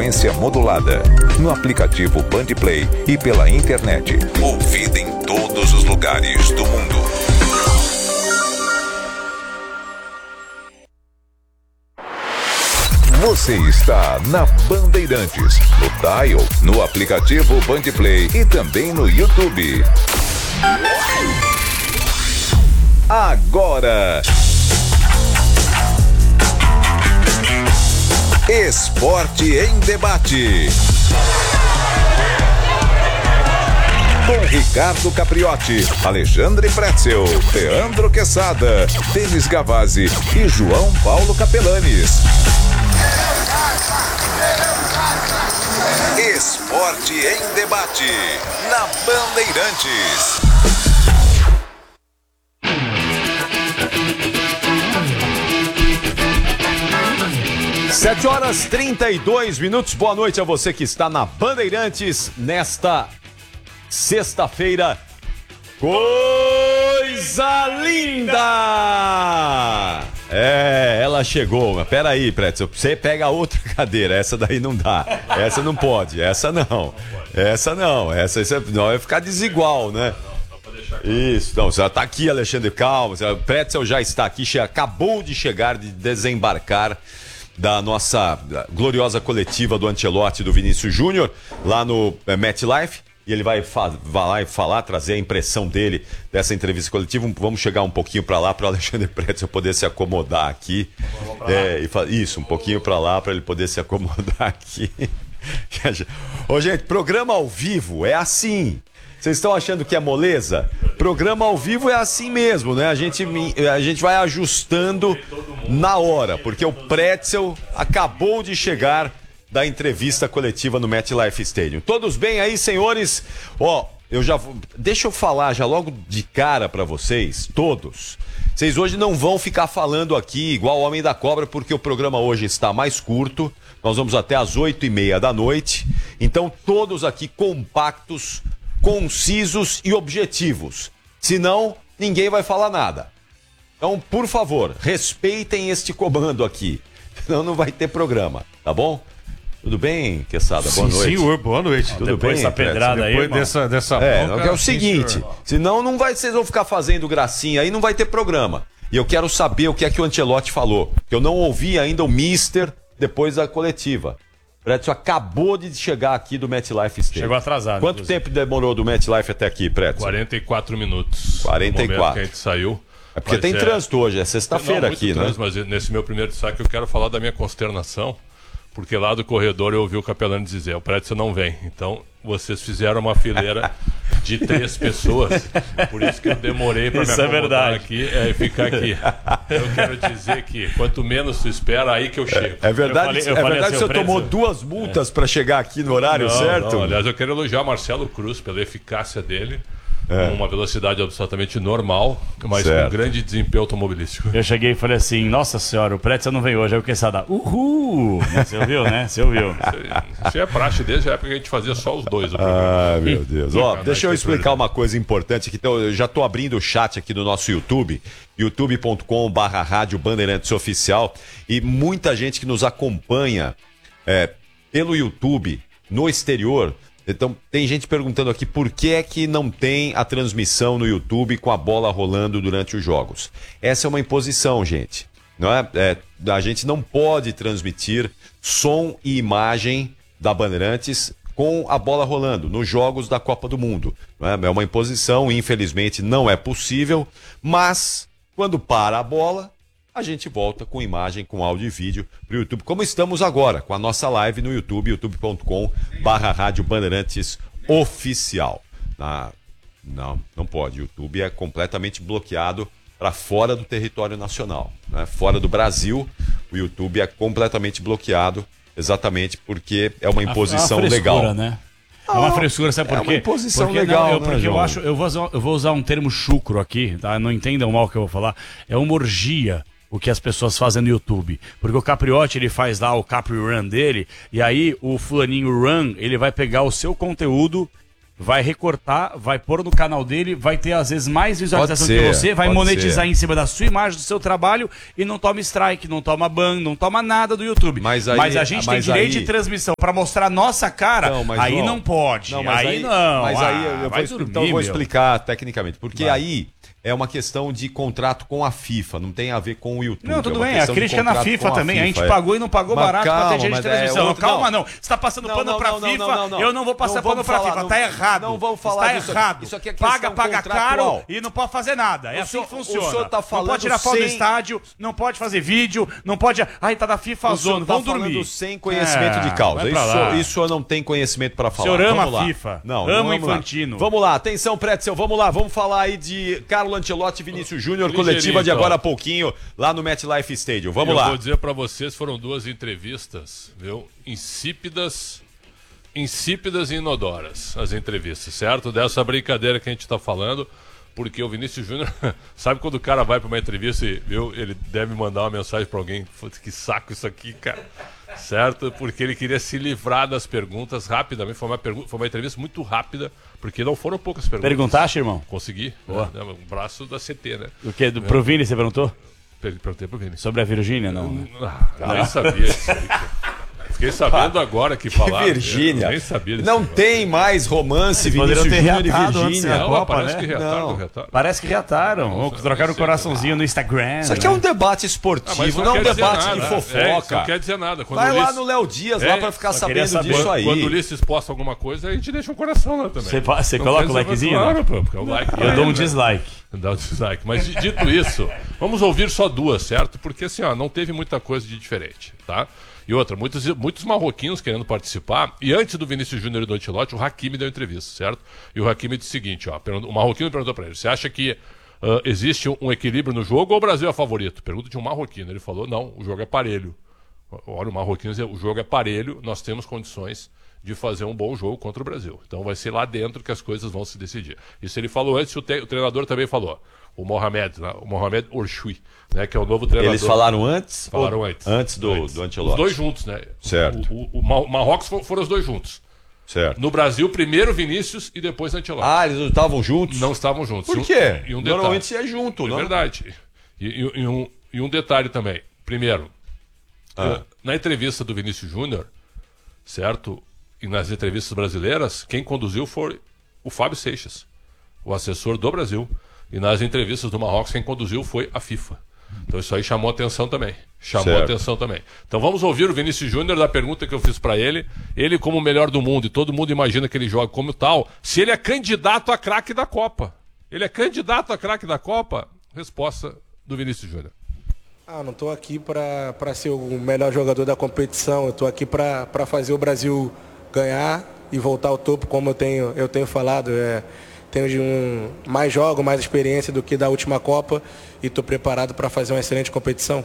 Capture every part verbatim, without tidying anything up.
frequência modulada. No aplicativo Bandplay e pela internet. Ouvida em todos os lugares do mundo. Você está na Bandeirantes, no Dial, no aplicativo Bandplay e também no YouTube. Agora, Esporte em Debate. Com Ricardo Capriotti, Alexandre Pretzel, Leandro Quesada, Denis Gavazzi e João Paulo Capelanes. Esporte em Debate, na Bandeirantes. sete horas e trinta e dois minutos. Boa noite a você que está na Bandeirantes nesta sexta-feira. Coisa linda! É, ela chegou. Pera aí, Pretzel, você pega outra cadeira. Essa daí não dá. Essa não pode. Essa não. Essa não. Essa, essa não vai ficar desigual, né? Isso, então, você tá aqui, Alexandre, calma. O Pretzel já está aqui, acabou de chegar, de desembarcar da nossa gloriosa coletiva do Ancelotti e do Vinícius Júnior, lá no é, MetLife, e ele vai, fa- vai lá e falar, trazer a impressão dele dessa entrevista coletiva. Vamos chegar um pouquinho para lá para o Alexandre Pretzel poder se acomodar aqui. É, e fa- isso, um pouquinho para lá para ele poder se acomodar aqui. Ô, gente, programa ao vivo é assim. Vocês estão achando que é moleza? Programa ao vivo é assim mesmo, né? A gente, a gente vai ajustando na hora, porque o Pretzel acabou de chegar da entrevista coletiva no MetLife Stadium. Todos bem aí, senhores? Ó, eu já vou... Deixa eu falar já logo de cara pra vocês, todos. Vocês hoje não vão ficar falando aqui igual o Homem da Cobra, porque o programa hoje está mais curto. Nós vamos até às oito e meia da noite. Então, todos aqui compactos, concisos e objetivos. Senão, ninguém vai falar nada. Então, por favor, respeitem este comando aqui. Senão não vai ter programa, tá bom? Tudo bem, Quesada? Boa Sim, noite. senhor, boa noite. Tudo depois bem, dessa pedrada aí, depois dessa, dessa é, boca, é o sim, seguinte, senhor. senão não vai, vocês vão ficar fazendo gracinha aí, não vai ter programa. E eu quero saber o que é que o Ancelotti falou, que eu não ouvi ainda o Mister depois da coletiva. O Pretzel acabou de chegar aqui do MetLife Stadium. Chegou atrasado. Quanto inclusive. tempo demorou do MetLife até aqui, Pretzel? quarenta e quatro minutos. quarenta e quatro. No momento que a gente saiu. É porque Mas tem é... trânsito hoje, é sexta-feira Não, aqui, muito né? trânsito, mas nesse meu primeiro destaque eu quero falar da minha consternação, porque lá do corredor eu ouvi o Capelano dizer, o Pretzel não vem. Então, vocês fizeram uma fileira de três pessoas, por isso que eu demorei para me Isso é acomodar verdade. aqui é, e ficar aqui. Eu quero dizer que quanto menos tu espera, aí que eu chego. É verdade, Eu falei- eu é falei verdade assim, que o senhor o Pretzel- tomou duas multas para chegar aqui no horário Não, certo? não, aliás, eu quero elogiar Marcelo Cruz pela eficácia dele, É. com uma velocidade absolutamente normal, mas Certo. com grande desempenho automobilístico. Eu cheguei e falei assim, nossa senhora, o Pretzel não veio hoje. Aí o Quesada, uhul! Você ouviu, né? Você ouviu. Isso é praxe desde a época que a gente fazia só os dois. O programa. Ah, meu Deus. Ó, Canais deixa eu tem explicar prioridade. uma coisa importante aqui. Então, eu já tô abrindo o chat aqui do nosso YouTube, youtube ponto com barra rádio Bandeirantes Oficial, e muita gente que nos acompanha é, pelo YouTube no exterior. Então, tem gente perguntando aqui por que é que não tem a transmissão no YouTube com a bola rolando durante os jogos. Essa é uma imposição, gente. Não é? É, a gente não pode transmitir som e imagem da Bandeirantes com a bola rolando nos jogos da Copa do Mundo. Não é? É uma imposição, infelizmente não é possível, mas quando para a bola, a gente volta com imagem, com áudio e vídeo para o YouTube, como estamos agora, com a nossa live no YouTube, youtube ponto com barra rádio Bandeirantes Oficial. Ah, não, não pode. O YouTube é completamente bloqueado para fora do território nacional. Né? Fora do Brasil, o YouTube é completamente bloqueado, exatamente porque é uma imposição É uma frescura, legal. né? É uma frescura, sabe por é quê? uma imposição porque, legal, não, eu, né, porque João? eu acho, eu vou, usar, eu vou usar um termo chucro aqui, tá? Não entendam mal o que eu vou falar. É uma orgia o que as pessoas fazem no YouTube. Porque o Capriotti, ele faz lá o Capri Run dele, e aí o fulaninho Run, ele vai pegar o seu conteúdo vai recortar, vai pôr no canal dele, vai ter às vezes mais visualização Pode que ser, você, vai pode monetizar ser. em cima da sua imagem, do seu trabalho e não toma strike, não toma ban, não toma nada do YouTube. Mas aí- a gente mas tem direito aí- de transmissão pra mostrar nossa cara, Não, mas, aí João, não pode. Não, mas aí, aí, não. Mas Ah, aí eu, eu vai vou, expli- dormir, então eu vou meu. explicar tecnicamente. Porque Vai. aí é uma questão de contrato com a FIFA, não tem a ver com o YouTube. Não, tudo é uma bem, a questão de crítica é na contrato FIFA com também. A gente é. pagou e não pagou Mas barato pra calma, ter direito mas de é transmissão. outro- Calma, não. não. Você tá passando Não, pano não, pra não, não, FIFA, não, não, não. eu não vou passar Não pano vamos pra falar, FIFA. não- Tá errado. não vamos falar Está disso aqui. errado. Isso aqui é paga, questão paga contratual. caro e não pode fazer nada. É O assim senhor- que funciona. o senhor tá não falando pode tirar foto do sem- estádio, não pode fazer vídeo, não pode... Ai, tá da FIFA O senhor zona, tá vamos falando dormir. sem conhecimento É, de causa. vai pra lá. Isso, isso eu não tenho conhecimento pra falar. senhor ama Vamos lá. a FIFA, Não, ama não, o vamos lá. Infantino. Vamos lá, atenção, Pretzel, vamos lá. Vamos falar aí de Carlo Ancelotti e Vinícius Júnior, Ligeirinho, coletiva de então. agora a pouquinho, lá no MetLife Stadium. Vamos eu lá. vou dizer pra vocês, foram duas entrevistas, viu? Insípidas, insípidas e inodoras as entrevistas, certo? Dessa brincadeira que a gente tá falando, porque o Vinícius Júnior, sabe quando o cara vai pra uma entrevista e, viu, ele deve mandar uma mensagem pra alguém, "Putz, que saco isso aqui, cara." Certo? Porque ele queria se livrar das perguntas rapidamente. Foi uma, pergu- foi uma entrevista muito rápida, porque não foram poucas perguntas. Perguntaste, irmão? Consegui. Boa. Né? O braço da C T, né? O quê? Do, pro Vini você perguntou? Per- Perguntei pro Vini. Sobre a Virgínia, não? né? Ah, nem sabia disso aí, cara. Fiquei sabendo agora que falaram. Virgínia. Eu nem sabia disso. Não tem mais romance poderiam Vinícius ter Júnior e reatado antes, Virgínia. né? Não, Copa, parece né? que reataram, Não. reataram. Parece que reataram. Ou Nossa, trocaram o não sei. coraçãozinho no Instagram. Isso aqui é né? um debate Ah, mas esportivo, não não é um quer dizer debate nada. de É, isso fofoca. não quer dizer nada. Quando Vai o lá Ulisses- no Léo Dias, É, lá pra ficar só queria sabendo saber. disso aí. Quando o Ulisses posta alguma coisa, a gente deixa um coração lá também. Você pa- você Não coloca quer o dizer- likezinho, Claro, não? pô, porque é o like. Eu dou um né? dislike. Dá um dislike. Mas dito isso, vamos ouvir só duas, certo? Porque assim, ó, não teve muita coisa de diferente, tá? E outra, muitos, muitos marroquinos querendo participar. E antes do Vinícius Júnior e do Ancelotti, o Hakimi deu entrevista, certo? E o Hakimi disse o seguinte, ó, perguntou- o marroquino perguntou pra ele, você acha que ah, existe um, um equilíbrio no jogo ou o Brasil é favorito? Pergunta de um marroquino. Ele falou, não, o jogo é parelho. Olha, o marroquino dizia, o jogo é parelho, nós temos condições de fazer um bom jogo contra o Brasil. Então vai ser lá dentro que as coisas vão se decidir. Isso ele falou antes, o, te- o treinador também falou. O Mohamed, né? o Mohamed Orshui, né? Que é o novo treinador. Eles falaram antes? Falaram ou- antes. Antes do, Antes. do Ancelotti. Os dois juntos, né? Certo. O, o, o Ma- o Marrocos fo- foram os dois juntos. Certo. No Brasil, primeiro Vinícius e depois Ancelotti. Ah, eles não estavam juntos? Não estavam juntos. Por E um- quê? E um detalhe. Normalmente é junto, É não? verdade. E, e- e um, e um detalhe também. Primeiro, Ah. eh, na entrevista do Vinícius Júnior, certo? E nas entrevistas brasileiras, quem conduziu foi o Fábio Seixas, o assessor do Brasil. E nas entrevistas do Marrocos, quem conduziu foi a FIFA. Então isso aí chamou atenção também. Chamou Certo. atenção também. Então vamos ouvir o Vinícius Júnior da pergunta que eu fiz pra ele. Ele como o melhor do mundo, e todo mundo imagina que ele joga como tal, se ele é candidato a craque da Copa. Ele é candidato a craque da Copa? Resposta do Vinícius Júnior. Ah, não estou aqui para ser o melhor jogador da competição. Eu estou aqui para fazer o Brasil ganhar e voltar ao topo, como eu tenho, eu tenho falado. É, tenho de um, mais jogo, mais experiência do que da última Copa e estou preparado para fazer uma excelente competição.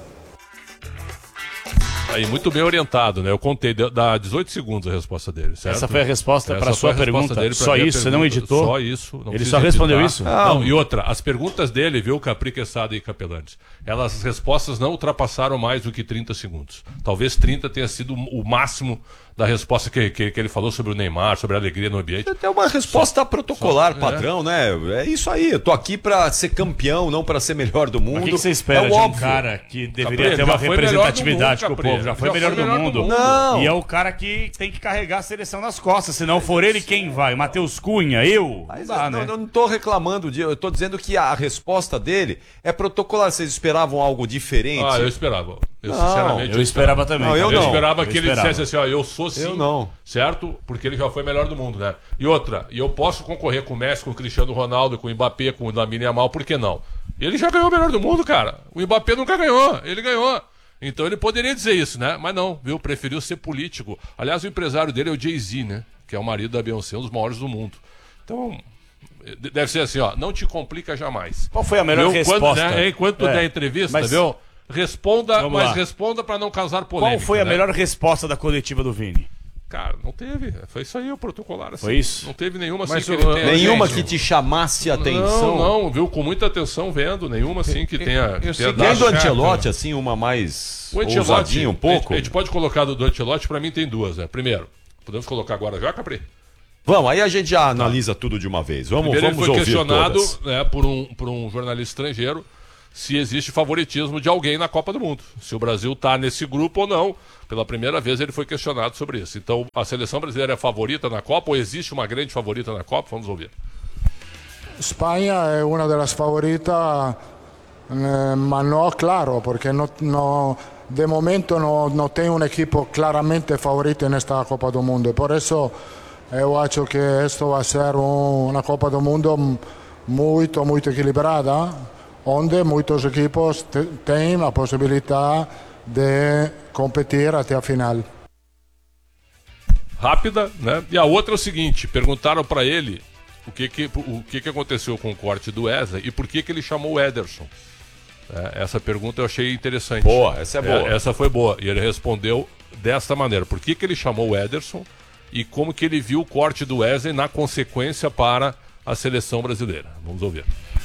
Aí, muito bem orientado, né? Eu contei, deu- dá dezoito segundos a resposta dele, certo? Essa foi a resposta Essa para foi sua a resposta pergunta. dele pra Só minha isso, você não pergunta. editou? Só isso. Não Ele precisa só respondeu editar. isso? Não, e outra, as perguntas dele, viu, Capri, Quesada e Capelantes, elas, as respostas não ultrapassaram mais do que trinta segundos. Talvez trinta tenha sido o máximo da resposta que, que, que ele falou sobre o Neymar, sobre a alegria no ambiente. É uma resposta protocolar, só- padrão, né? É isso aí. Eu tô aqui pra ser campeão, não pra ser melhor do mundo. Mas o que, que você espera é de um óbvio. cara que deveria Capri, ter uma já foi representatividade melhor do com mundo, o povo? Já Capri. foi Já melhor foi do melhor do mundo. mundo. Não. E é o cara que tem que carregar a seleção nas costas. Se não for ele, quem vai? Matheus Cunha? Eu? Mas Não dá, eu, né? não, eu não tô reclamando de. Eu tô dizendo que a resposta dele é protocolar. Vocês esperavam algo diferente? Ah, eu esperava. Eu, Não, sinceramente, Eu esperava também. Não, eu cara. Eu não. esperava Eu que ele esperava. dissesse assim, ó, eu sou sim, Eu não. certo? Porque ele já foi melhor do mundo, né? E outra, e eu posso concorrer com o Messi, com o Cristiano Ronaldo, com o Mbappé, com o Lamine Yamal, por que não? Ele já ganhou o melhor do mundo, cara. O Mbappé nunca ganhou, ele ganhou. Então ele poderia dizer isso, né? Mas não, viu? Preferiu ser político. Aliás, o empresário dele é o Jay-Z, né? Que é o marido da Beyoncé, um dos maiores do mundo. Então, deve ser assim, ó, não te complica jamais. Qual foi a melhor Viu? Quando, resposta? né, enquanto tu É. der a entrevista, Mas- viu? Responda, Vamos mas lá. responda pra não causar polêmica. Qual foi a né? melhor resposta da coletiva do Vini? Cara, não teve. Foi isso aí, o protocolar. Assim. Foi isso? Não teve nenhuma assim Mas que o- ele tenha... nenhuma Gente, que te chamasse a atenção. Não, não, viu? Com muita atenção vendo. Nenhuma assim que tenha. que Eu sei tenha que nem do dado- Ancelotti, assim, uma mais O Ancelotti, ousadinha um pouco. A gente, a gente pode colocar do, do Ancelotti, pra mim tem duas, né? Primeiro, podemos colocar agora já, Capri? Vamos, aí a gente já analisa tudo de uma vez. Vamos, Primeiro vamos ele foi ouvir questionado, todas. né, por, um, por um jornalista estrangeiro se existe favoritismo de alguém na Copa do Mundo. Se o Brasil está nesse grupo ou não. Pela primeira vez ele foi questionado sobre isso. Então, a seleção brasileira é favorita na Copa ou existe uma grande favorita na Copa? Vamos ouvir. España es una de las favoritas, eh, mas no claro, porque no, no, de momento no, no tengo un equipo claramente favorito en esta Copa del Mundo. Por eso yo acho que esto va a ser un, una Copa del Mundo muy, muy equilibrada, onde muitos equipos têm a possibilidade de competir até a final. Rápida, né? E a outra é o seguinte, perguntaram para ele o que que, o que que aconteceu com o corte do Wesley e por que que ele chamou o Ederson. É, essa pergunta eu achei interessante. Boa, essa é boa. É, essa foi boa. E ele respondeu desta maneira. Por que que ele chamou o Ederson e como que ele viu o corte do Wesley na consequência para a seleção brasileira. Vamos ouvir.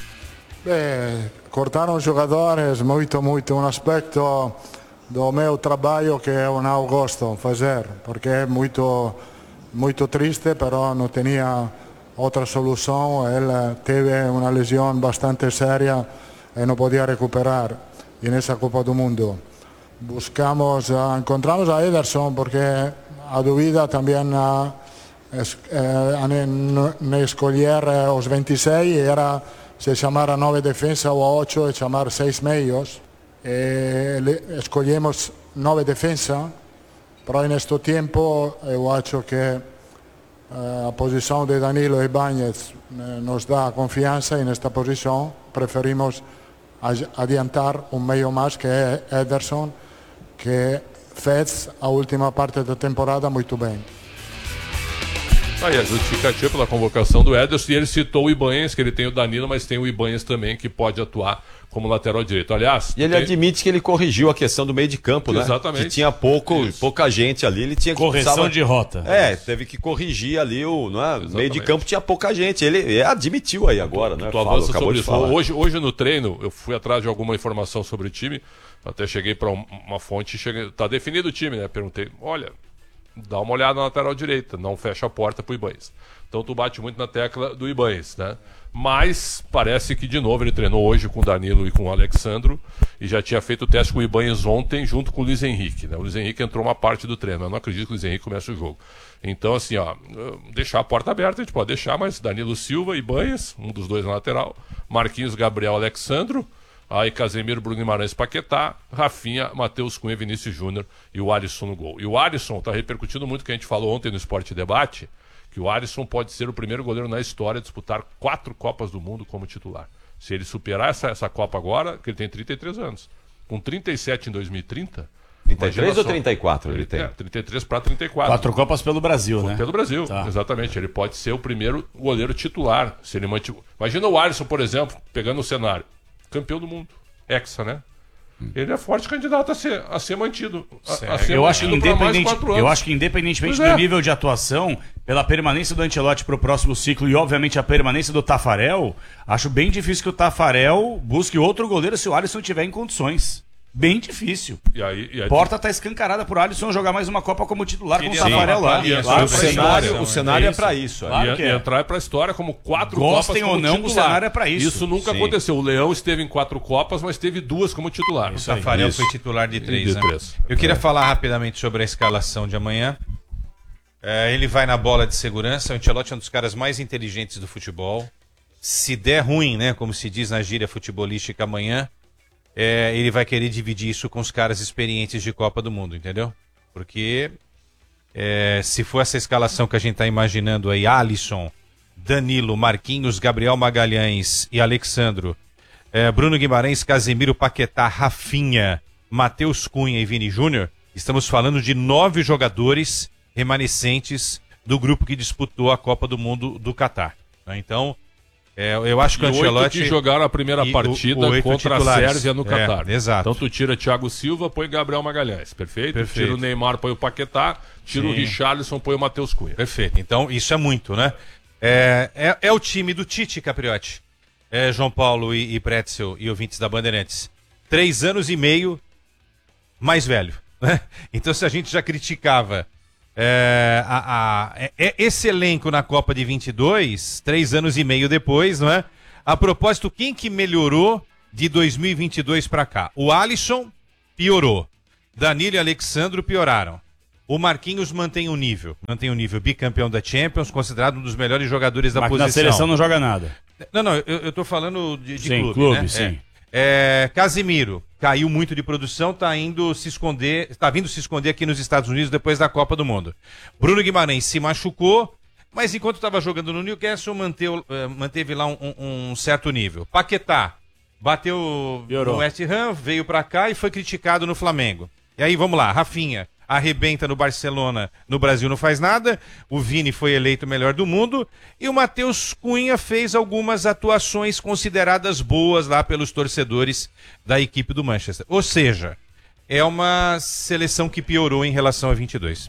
Beh, cortaram os jogadores muito, muito um aspecto do meu trabalho que eu não gosto de fazer, porque é muito, muito triste, pero não tinha outra solução. Ele teve uma lesão bastante séria e não podia recuperar nessa Copa do Mundo. Buscamos, encontramos a Ederson porque a dúvida também a, a, a escolher os vinte e seis era se chamar a nove defesa ou a oito e chamar seis meios. E escolhemos nove defesa, mas neste tempo eu acho que a posição de Danilo e Ibáñez nos dá confiança e nesta posição preferimos adiantar um meio mais que é Ederson, que fez a última parte da temporada muito bem. Aí a justificativa pela convocação do Ederson, e ele citou o Ibáñez, que ele tem o Danilo, mas tem o Ibáñez também que pode atuar como lateral direito. Aliás, e ele tem... admite que ele corrigiu a questão do meio de campo, né? Exatamente. Que tinha pouco, pouca gente ali, ele tinha que correção precisava... de rota. É, teve que corrigir ali o, não é? Meio de campo tinha pouca gente. Ele, ele admitiu aí agora, né? Tu Fala, sobre de isso. falar. Hoje, hoje no treino eu fui atrás de alguma informação sobre o time, até cheguei para uma fonte, cheguei, tá definido o time, né? Perguntei, olha, dá uma olhada na lateral direita, não fecha a porta pro Ibáñez. Então tu bate muito na tecla do Ibáñez, né? Mas parece que de novo ele treinou hoje com o Danilo e com o Alexandro e já tinha feito o teste com o Ibáñez ontem junto com o Luiz Henrique, né? O Luiz Henrique entrou uma parte do treino, eu não acredito que o Luiz Henrique comece o jogo. Então assim, ó, deixar a porta aberta a gente pode deixar, mas Danilo Silva e Ibáñez, um dos dois na lateral, Marquinhos, Gabriel, Alexandro, aí Casemiro, Bruno Guimarães, Paquetá, Rafinha, Matheus Cunha, Vinícius Júnior e o Alisson no gol. E o Alisson tá repercutindo muito o que a gente falou ontem no Esporte Debate, que o Alisson pode ser o primeiro goleiro na história a disputar quatro Copas do Mundo como titular. Se ele superar essa, essa Copa agora, que ele tem trinta e três anos. Com trinta e sete em dois mil e trinta... trinta e três ou trinta e quatro ele tem? É, trinta e três para trinta e quatro. Quatro Copas pelo Brasil, né? Pelo Brasil, tá. Exatamente. Ele pode ser o primeiro goleiro titular. Se ele mantiver... Imagina o Alisson, por exemplo, pegando o cenário. Campeão do mundo. Hexa, né? Ele é forte candidato a ser, a ser mantido. A, a ser eu, mantido acho que independente, anos. eu acho que independentemente Pois do é. nível de atuação, pela permanência do Ancelotti para o próximo ciclo e obviamente a permanência do Tafarel, acho bem difícil que o Tafarel busque outro goleiro se o Alisson tiver em condições. Bem difícil. E aí, e aí, Porta tá escancarada pro Alisson jogar mais uma Copa como titular com o Queria Tafarel lá. sim, Claro, o pra cenário, história, o cenário é, é isso. pra isso. é. Claro e, que e é. entrar para a história como quatro Gostem Copas como ou não, titular. o cenário é pra isso. Isso nunca Sim. aconteceu. O Leão esteve em quatro Copas, mas teve duas como titular. O Tafarel Isso. foi titular de três, De né? três. Eu queria falar rapidamente sobre a escalação de amanhã. É, ele vai na bola de segurança. O Ancelotti é um dos caras mais inteligentes do futebol. Se der ruim, né, como se diz na gíria futebolística amanhã, é, ele vai querer dividir isso com os caras experientes de Copa do Mundo, entendeu? Porque é, se for essa escalação que a gente está imaginando aí, Alisson, Danilo, Marquinhos, Gabriel Magalhães e Alexandro, é, Bruno Guimarães, Casemiro, Paquetá, Rafinha, Matheus Cunha e Vini Júnior, estamos falando de nove jogadores remanescentes do grupo que disputou a Copa do Mundo do Catar. Né? Então, é, eu acho que E o Ancelotti... oito que jogaram a primeira e o- partida o oito contra titulares. a Sérvia no É, Catar. exato. Então tu tira Thiago Silva, põe Gabriel Magalhães. Perfeito? Perfeito. Tira o Neymar, põe o Paquetá. Tira o Sim. Richarlison, põe o Matheus Cunha. Perfeito. Então, isso é muito, né? É, é, é o time do Tite, Capriotti. É, João Paulo e, e Pretzel e ouvintes da Bandeirantes. Três anos e meio mais velho. Né? Então, se a gente já criticava É, a, a, é, esse elenco na Copa de vinte e dois, três anos e meio depois, não é? A propósito, quem que melhorou de dois mil e vinte e dois para cá? O Alisson piorou. Danilo e Alexandro pioraram. O Marquinhos mantém o nível. Mantém o nível bicampeão da Champions, considerado um dos melhores jogadores da Mas posição. na seleção não joga nada. Não, não, eu, eu tô falando de, de sim, clube, clube, né? sim. É. É, Casimiro caiu muito de produção, tá indo se esconder, tá vindo se esconder aqui nos Estados Unidos depois da Copa do Mundo. Bruno Guimarães se machucou, mas enquanto estava jogando no Newcastle, manteve, manteve lá um, um, um certo nível. Paquetá bateu Piorou. no West Ham, veio pra cá e foi criticado no Flamengo. E aí, vamos lá, Rafinha arrebenta no Barcelona, no Brasil não faz nada, o Vini foi eleito o melhor do mundo, e o Matheus Cunha fez algumas atuações consideradas boas lá pelos torcedores da equipe do Manchester. Ou seja, é uma seleção que piorou em relação a vinte e dois.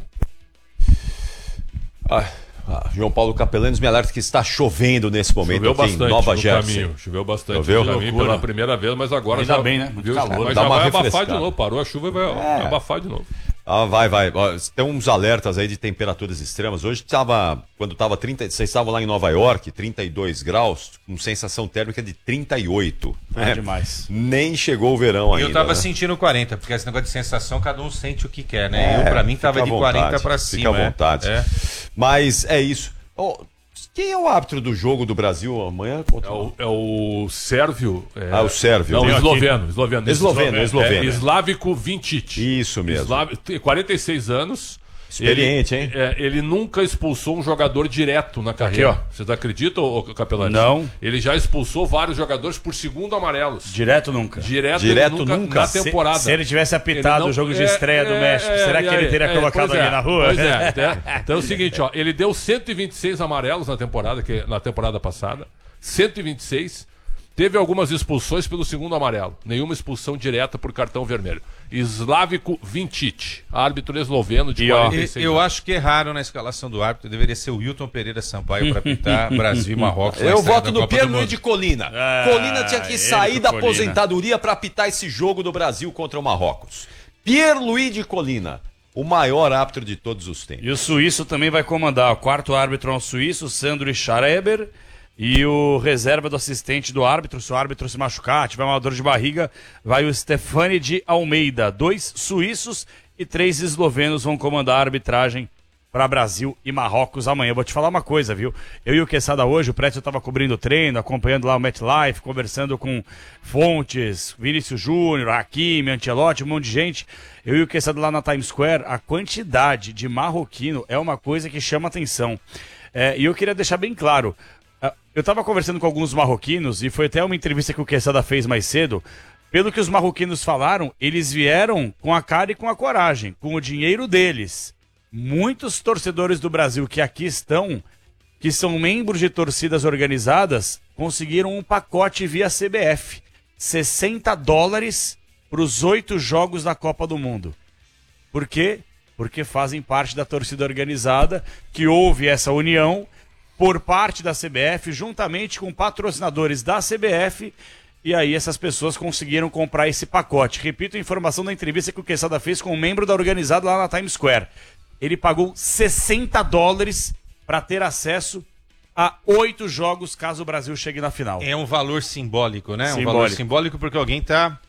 Ah, ah, João Paulo Capelanes me alerta que está chovendo nesse momento Choveu aqui bastante em Nova no Jersey. caminho, choveu bastante Choveu? no caminho pela primeira vez, mas agora Ainda já... bem, né? Muito viu? calor. Mas Dá já uma vai abafar refrescada. de novo, parou a chuva e vai É. abafar de novo. Ah, vai, vai. Ó, tem uns alertas aí de temperaturas extremas. Hoje estava, quando estava trinta, vocês estavam lá em Nova York, trinta e dois graus, com sensação térmica de trinta e oito. É demais. Nem chegou o verão E ainda. eu tava né? sentindo quarenta, porque esse negócio de sensação, cada um sente o que quer, né? eu, pra mim, fica tava à de vontade, quarenta pra cima. Fica à é. vontade. É. Mas é isso. Ó, quem é o árbitro do jogo do Brasil amanhã? É o, é o Sérvio... é- Ah, o Sérvio. Não, Tem aqui. esloveno. Esloveno, Esloveno, esloveno. É, Slavko Vincic. Isso mesmo. Slav... tem quarenta e seis anos. Experiente, ele, hein? é, ele nunca expulsou um jogador direto na carreira. Aqui, ó. Vocês acreditam, ô, Capelani? Não. Ele já expulsou vários jogadores por segundo amarelos. Direto nunca. Direto, Direto ele nunca, nunca. na Se- temporada. Se ele tivesse apitado não- o jogo de é, estreia do é, México, é, será que é, ele teria é, colocado pois ali é, na rua? Pois é. Até, então é o seguinte, ó, ele deu cento e vinte e seis amarelos na temporada, que, na temporada passada. cento e vinte e seis. Teve algumas expulsões pelo segundo amarelo. Nenhuma expulsão direta por cartão vermelho. Slavko Vincic, árbitro esloveno de E, ó, quarenta e seis Eu anos. acho que erraram na escalação do árbitro. Deveria ser o Wilton Pereira Sampaio para apitar Brasil e Marrocos. na Eu estreia voto da no Copa do Pierluigi Mundo. Colina. Ah, Colina tinha que ele sair com da Colina. aposentadoria para apitar esse jogo do Brasil contra o Marrocos. Pierluigi Colina, o maior árbitro de todos os tempos. E o suíço também vai comandar. O quarto árbitro é um suíço, Sandro Schreiber. E o reserva do assistente do árbitro, se o árbitro se machucar, tiver uma dor de barriga, vai o Stefani de Almeida. Dois suíços e três eslovenos vão comandar a arbitragem para Brasil e Marrocos amanhã. Eu vou te falar uma coisa, viu? Eu e o Quesada hoje, o Prédio estava cobrindo o treino, acompanhando lá o MetLife, conversando com Fontes, Vinícius Júnior, Hakimi, Ancelotti, um monte de gente. Eu e o Quesada lá na Times Square, a quantidade de marroquino é uma coisa que chama atenção. É, e eu queria deixar bem claro, eu estava conversando com alguns marroquinos e foi até uma entrevista que o Quesada fez mais cedo. Pelo que os marroquinos falaram, eles vieram com a cara e com a coragem, com o dinheiro deles. Muitos torcedores do Brasil que aqui estão, que são membros de torcidas organizadas, conseguiram um pacote via C B F. sessenta dólares para os oito jogos da Copa do Mundo. Por quê? Porque fazem parte da torcida organizada, que houve essa união por parte da C B F, juntamente com patrocinadores da C B F, e aí essas pessoas conseguiram comprar esse pacote. Repito a informação da entrevista que o Quesada fez com um membro da organizada lá na Times Square. Ele pagou sessenta dólares para ter acesso a oito jogos caso o Brasil chegue na final. É um valor simbólico, né? Um Simbólico. valor simbólico porque alguém está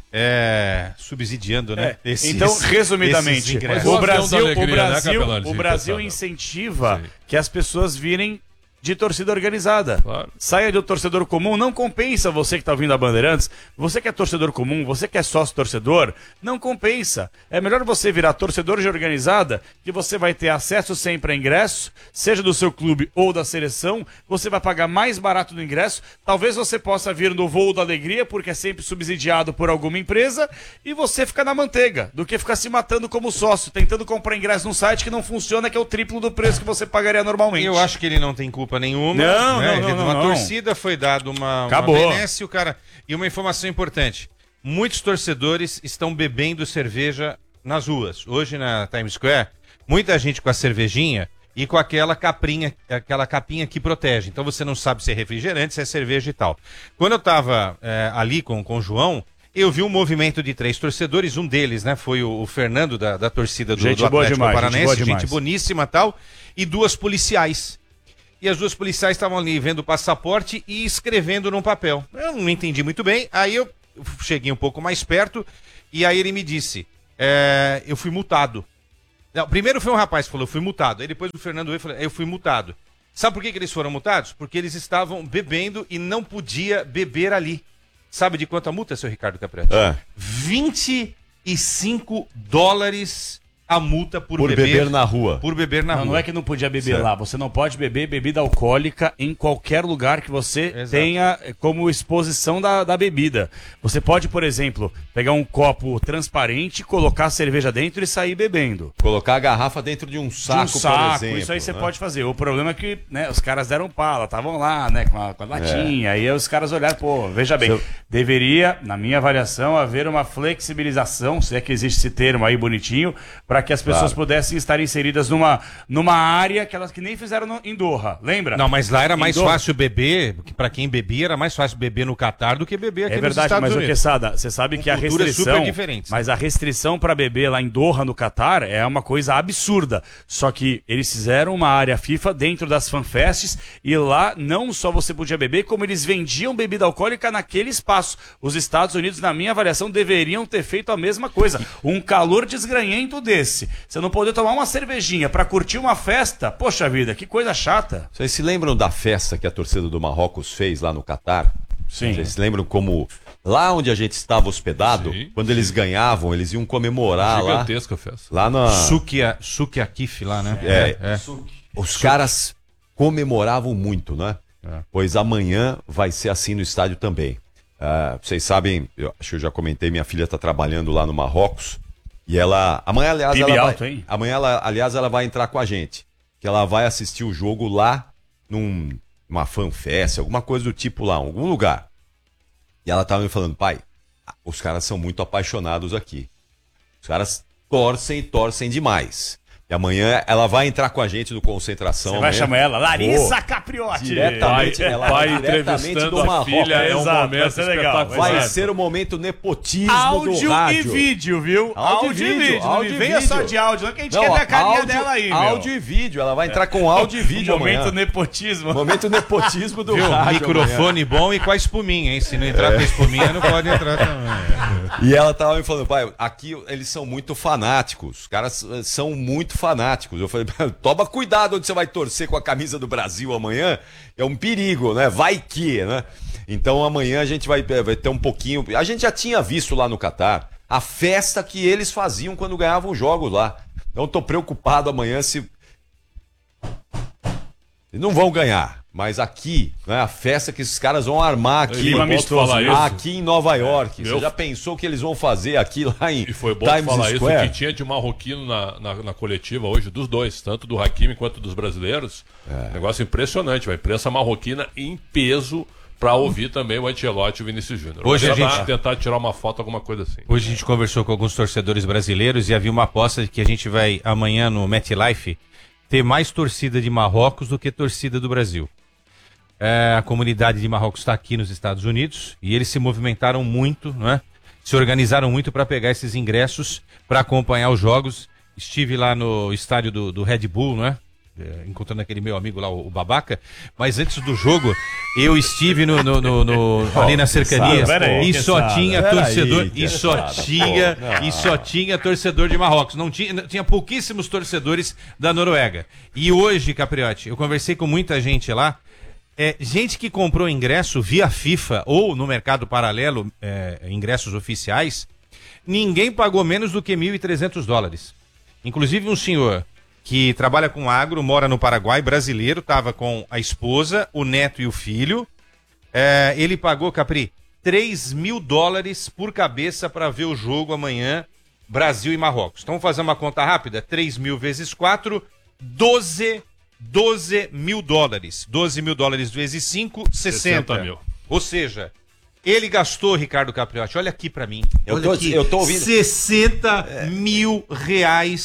é, subsidiando, né? É, esses- então, esses resumidamente, ingressos. Mas o o avião Brasil, da alegria, o né, Brasil, Capelani? o Sim, Brasil pensava. incentiva Sim. que as pessoas virem de torcida organizada. Claro. Saia do torcedor comum, não compensa você que está ouvindo a Bandeirantes, você que é torcedor comum, você que é sócio torcedor, não compensa. É melhor você virar torcedor de organizada, que você vai ter acesso sempre a ingresso, seja do seu clube ou da seleção, você vai pagar mais barato do ingresso, talvez você possa vir no voo da alegria, porque é sempre subsidiado por alguma empresa, e você fica na manteiga, do que ficar se matando como sócio, tentando comprar ingresso num site que não funciona, que é o triplo do preço que você pagaria normalmente. Eu acho que ele não tem culpa nenhuma. Não, né? não, não, não, Uma não. torcida foi dado uma, Acabou. uma benesse, o cara. E uma informação importante: muitos torcedores estão bebendo cerveja nas ruas. Hoje na Times Square, muita gente com a cervejinha e com aquela capinha, aquela capinha que protege. Então você não sabe se é refrigerante, se é cerveja e tal. Quando eu estava é, ali com, com o João, eu vi um movimento de três torcedores, um deles, né, foi o, o Fernando da, da torcida do, Gente do boa Atlético demais, gente Paranaense, boa gente, demais. boníssima e tal, e duas policiais. E as duas policiais estavam ali vendo o passaporte e escrevendo num papel. Eu não entendi muito bem, aí eu cheguei um pouco mais perto e aí ele me disse, é, eu fui multado. Não, primeiro foi um rapaz que falou, eu fui multado. Aí depois o Fernando veio e falou, eu fui multado. Sabe por que, que eles foram multados? Porque eles estavam bebendo e não podia beber ali. Sabe de quanto a multa, seu Ricardo Capretti? É. vinte e cinco dólares a multa por, Por beber, beber na rua. Por beber na Não, rua. não é que não podia beber Certo. lá. Você não pode beber bebida alcoólica em qualquer lugar que você Exato. tenha como exposição da, da bebida. Você pode, por exemplo, pegar um copo transparente, colocar a cerveja dentro e sair bebendo. Colocar a garrafa dentro de um saco, De um saco, por exemplo. isso aí você né? pode fazer. O problema é que, né, os caras deram pala, estavam lá, né, com a, com a latinha, aí os caras olharam, pô, veja bem, Seu- deveria, na minha avaliação, haver uma flexibilização, se é que existe esse termo aí bonitinho, para que as pessoas Claro. pudessem estar inseridas numa, numa área que elas que nem fizeram no, em Doha, lembra? Não, mas lá era Em mais Doha. fácil beber, que pra quem bebia era mais fácil beber no Catar do que beber aqui É nos verdade, Estados mas o Unidos. Quesada, você sabe Com que a culturas restrição, super diferentes. mas a restrição para beber lá em Doha, no Catar, é uma coisa absurda. Só que eles fizeram uma área FIFA dentro das fanfests e lá não só você podia beber, como eles vendiam bebida alcoólica naquele espaço. Os Estados Unidos, na minha avaliação, deveriam ter feito a mesma coisa. Um calor desgranhento desse. Você não poder tomar uma cervejinha para curtir uma festa, poxa vida, que coisa chata. Vocês se lembram da festa que a torcida do Marrocos fez lá no Catar? Sim. Vocês se lembram como lá onde a gente estava hospedado, Sim, quando eles ganhavam, eles iam comemorar lá, Gigantesca a festa. lá na... Sukia, Sukia Kif lá, né? É, é. Os caras comemoravam muito, né? Pois amanhã vai ser assim no estádio também. Ah, vocês sabem, eu acho que eu já comentei, minha filha está trabalhando lá no Marrocos e ela, amanhã aliás, P I B ela alto, vai, hein? amanhã ela, aliás, ela vai entrar com a gente, que ela vai assistir o jogo lá num, numa fanfest, alguma coisa do tipo lá, em algum lugar. E ela tava me falando, pai, os caras são muito apaixonados aqui. Os caras torcem e torcem demais. E amanhã ela vai entrar com a gente no Concentração. Você vai amanhã. chamar ela Larissa Vou. Capriotti. Diretamente, Pai, ela pai vai diretamente entrevistando do a Marrocos. filha é um Exato, vai momento ser legal, espetacular. Vai Exato. ser o momento nepotismo Áudio do rádio. e vídeo, viu? Áudio e vídeo, Não áudio me e venha vídeo. só de áudio, não que a gente Não, quer ver a carinha áudio, dela aí, meu. áudio e vídeo. Ela vai entrar com áudio e vídeo Momento amanhã. nepotismo. Momento nepotismo do Viu? rádio. Microfone bom e com a espuminha, hein? Se não entrar com a espuminha, não pode entrar também. amanhã. E ela tava me falando, pai, aqui eles são muito fanáticos. Os caras eh, são muito fanáticos. Eu falei, toma cuidado onde você vai torcer com a camisa do Brasil amanhã. É um perigo, né? Vai que, né? Então amanhã a gente vai, vai ter um pouquinho. A gente já tinha visto lá no Catar a festa que eles faziam quando ganhavam jogos lá. Então tô preocupado amanhã se. Eles não vão ganhar, mas aqui, né, a festa que esses caras vão armar aqui, E foi bom tu falar isso. aqui em Nova York. Meu- Você já pensou que eles vão fazer aqui lá em E foi bom Times tu falar Square? isso, que tinha de marroquino na, na, na coletiva hoje, dos dois, tanto do Hakimi quanto dos brasileiros. Negócio impressionante, vai. Imprensa marroquina em peso pra ouvir também o Ancelotti e o Vinícius Júnior. Hoje Vou a tentar- gente- tentar tirar uma foto, alguma coisa assim. Hoje a gente conversou com alguns torcedores brasileiros e havia uma aposta de que a gente vai amanhã no MetLife ter mais torcida de Marrocos do que torcida do Brasil. É, a comunidade de Marrocos está aqui nos Estados Unidos e eles se movimentaram muito, né? Se organizaram muito para pegar esses ingressos para acompanhar os jogos. Estive lá no estádio do, do Red Bull, né? É, encontrando aquele meu amigo lá, o, o Babaca. Mas antes do jogo, eu estive no, no- no- no- ali nas cercanias Pera aí, e que só sabe. tinha Pera torcedor aí, e que só sabe. tinha Pô, não. e só tinha torcedor de Marrocos. Não tinha, não- tinha pouquíssimos torcedores da Noruega. E hoje, Capriotti, eu conversei com muita gente lá. É, gente que comprou ingresso via FIFA ou no mercado paralelo, é, ingressos oficiais, ninguém pagou menos do que mil e trezentos dólares. Inclusive um senhor que trabalha com agro, mora no Paraguai, brasileiro, estava com a esposa, o neto e o filho. É, ele pagou, Capri, três mil dólares por cabeça para ver o jogo amanhã, Brasil e Marrocos. Então vamos fazer uma conta rápida, três mil vezes quatro, doze mil dólares. doze mil dólares vezes cinco, sessenta. sessenta mil. Ou seja, ele gastou, Ricardo Capriotti, olha aqui pra mim. Eu Olha tô- aqui, eu tô ouvindo. sessenta mil reais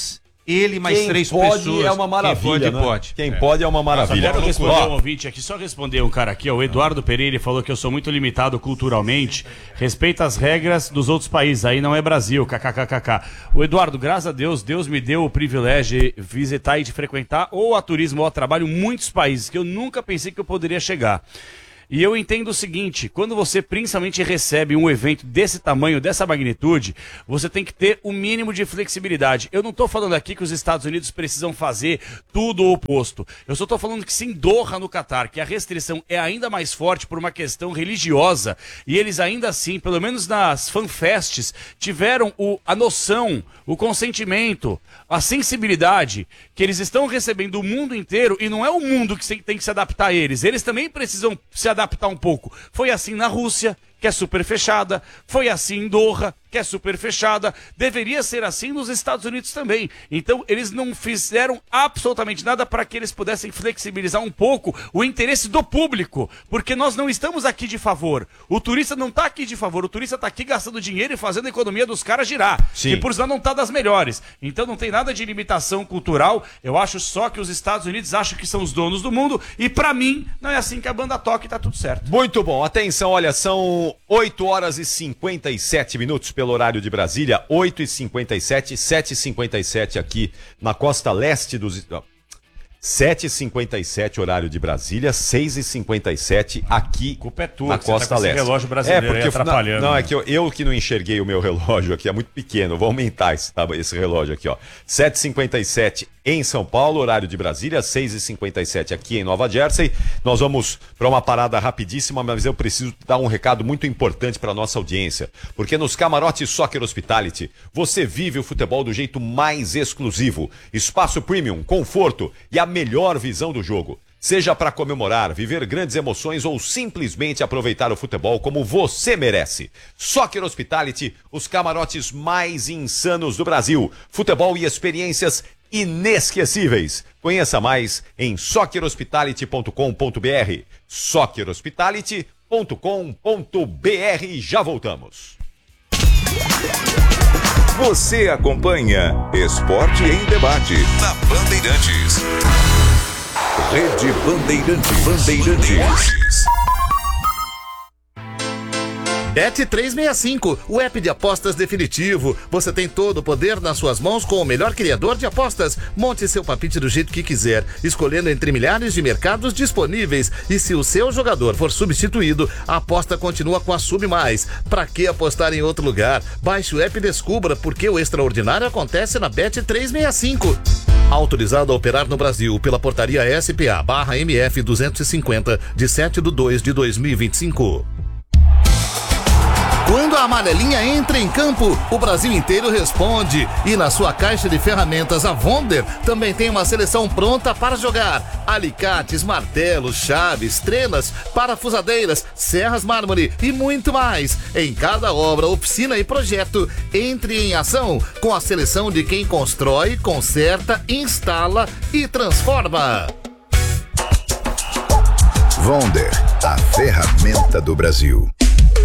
Ele mais Quem três pode pessoas. é uma maravilha, Quem pode, né? pode. Quem pode é uma maravilha. Só quero responder Ó, um ouvinte aqui, só responder um cara aqui, ó, o Eduardo Pereira, ele falou que eu sou muito limitado culturalmente, respeita as regras dos outros países, aí não é Brasil, kkkk. O Eduardo, graças a Deus, Deus me deu o privilégio de visitar e de frequentar ou a turismo ou a trabalho muitos países que eu nunca pensei que eu poderia chegar. E eu entendo o seguinte, quando você principalmente recebe um evento desse tamanho, dessa magnitude, você tem que ter o mínimo de flexibilidade. Eu não estou falando aqui que os Estados Unidos precisam fazer tudo o oposto. Eu só estou falando que se em Doha, no Catar, que a restrição é ainda mais forte por uma questão religiosa, e eles ainda assim, pelo menos nas fanfests, tiveram o, a noção, o consentimento, a sensibilidade que eles estão recebendo o mundo inteiro, e não é o mundo que tem que se adaptar a eles, eles também precisam se adaptar um pouco. Foi assim na Rússia, que é super fechada, foi assim em Doha, que é super fechada, deveria ser assim nos Estados Unidos também. Então eles não fizeram absolutamente nada para que eles pudessem flexibilizar um pouco o interesse do público, porque nós não estamos aqui de favor. O turista não está aqui de favor, o turista está aqui gastando dinheiro e fazendo a economia dos caras girar, Sim. que por sinal não está das melhores. Então não tem nada de limitação cultural, eu acho só que os Estados Unidos acham que são os donos do mundo, e para mim não é assim que a banda toca e tá tudo certo. Muito bom, atenção, olha, são oito horas e cinquenta e sete minutos pelo horário de Brasília, oito e cinquenta e sete, sete e cinquenta e sete aqui na costa leste dos... sete e cinquenta e sete horário de Brasília, seis e cinquenta e sete aqui culpa é tua, na que costa você tá com esse leste. relógio brasileiro é porque aí atrapalhando. Não, não né? é que eu, eu que não enxerguei o meu relógio aqui, é muito pequeno, vou aumentar esse, tá, esse relógio aqui, ó. sete e cinquenta e sete em São Paulo, horário de Brasília, seis e cinquenta e sete aqui em Nova Jersey. Nós vamos para uma parada rapidíssima, mas eu preciso dar um recado muito importante para nossa audiência, porque nos camarotes Soccer Hospitality, você vive o futebol do jeito mais exclusivo, espaço premium, conforto e a melhor visão do jogo. Seja para comemorar, viver grandes emoções ou simplesmente aproveitar o futebol como você merece. Soccer Hospitality, os camarotes mais insanos do Brasil. Futebol e experiências inesquecíveis. Conheça mais em soccer hospitality ponto com ponto b r. soccer hospitality ponto com ponto b r. Já voltamos. Você acompanha Esporte em Debate na Bandeirantes. Rede Bandeirantes. Bandeirantes. Bet trezentos e sessenta e cinco, o app de apostas definitivo. Você tem todo o poder nas suas mãos com o melhor criador de apostas. Monte seu palpite do jeito que quiser, escolhendo entre milhares de mercados disponíveis. E se o seu jogador for substituído, a aposta continua com a Sub Mais. Pra que apostar em outro lugar? Baixe o app e descubra porque o extraordinário acontece na Bet trezentos e sessenta e cinco. Autorizado a operar no Brasil pela portaria S P A barra M F duzentos e cinquenta, de sete de dois de dois mil e vinte e cinco. Quando a amarelinha entra em campo, o Brasil inteiro responde. E na sua caixa de ferramentas, a Wonder também tem uma seleção pronta para jogar. Alicates, martelos, chaves, trenas, parafusadeiras, serras mármore e muito mais. Em cada obra, oficina e projeto, entre em ação com a seleção de quem constrói, conserta, instala e transforma. Wonder, a ferramenta do Brasil.